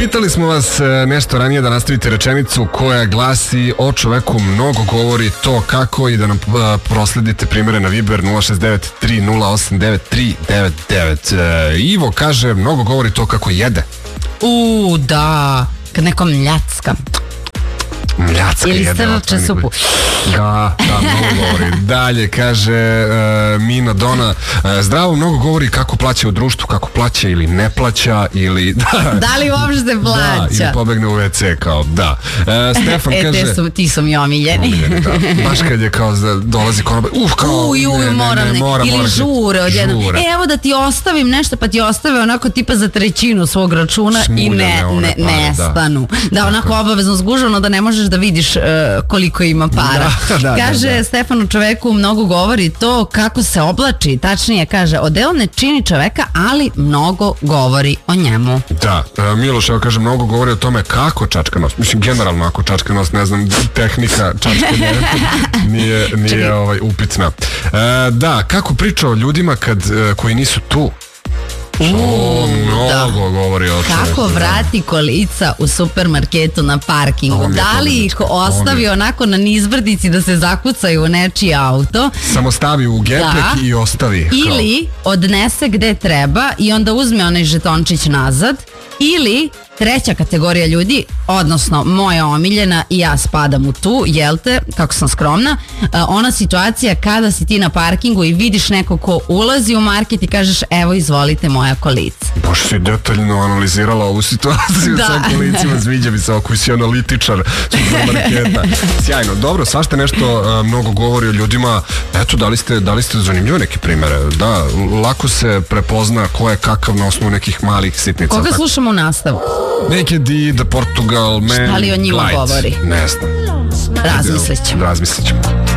Pitali smo vas nešto ranije da nastavite rečenicu koja glasi: o čoveku mnogo govori to kako, i da nam prosledite primere na Viber 069 3089 399. Ivo kaže: mnogo govori to kako jede. Da, kad neko mljacka. Mljacka ili jede. Ili strče supu. Da, mnogo govori. Dalje kaže Mina Dona: zdravo, mnogo govori kako plaća u društvu, kako plaća ili ne plaća, ili... Da li uopšte plaća? Da, ili pobegne u WC, kao da. Stefan kaže... Ti su mi omiljeni. Da. Baš kad je kao dolazi konoba, kao... moram. Ili žure odjednom. Evo da ti ostavim nešto, pa ti ostave onako tipa za trećinu svog računa i nestanu. Da, onako obavezno zgužano da ne možeš da vidiš koliko ima para. Kaže Stefan: u čoveku mnogo govori to kako se oblači, tačnije kaže odeo ne čini čoveka, ali mnogo govori o njemu. Da, Miloš evo kaže: mnogo govori o tome kako čačka nos. Mislim, generalno ako čačka nos, ne znam, tehnika čačkanja nije upitna. Da, kako priča o ljudima koji nisu tu. Mnogo govori o tome. Kako vrati kolica u supermarketu na parkingu? Da li ih ostavi onako na nizbrdici da se zakucaju u nečiji auto? Samo stavi u geplek i ostavi. Ili odnese gde treba i onda uzme onaj žetončić nazad. Ili treća kategorija ljudi, odnosno moja omiljena i ja spadam u tu, jel te, kako sam skromna, ona situacija kada si ti na parkingu i vidiš neko ko ulazi u market i kažeš: evo, izvolite moja kolica. Baš si detaljno analizirala ovu situaciju sa kolicima, sviđa mi se ako si analitičar supermarketa. Sjajno, dobro, svašta nešto mnogo govori o ljudima. Eto, dali ste zanimljive neke primere. Da, lako se prepozna ko je kakav na osnovu nekih malih sitnica. Koga slušamo u nastavu? Neke The Portugal Man. Šta li o njima govori? Ne znam. Razmislit ćemo.